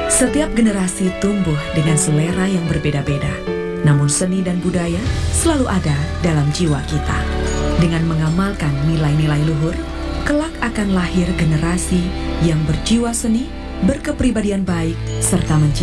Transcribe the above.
Setiap generasi tumbuh dengan selera yang berbeda-beda, namun seni dan budaya selalu ada dalam jiwa kita. Dengan mengamalkan nilai-nilai luhur, kelak akan lahir generasi yang berjiwa seni, berkepribadian baik, serta mencintai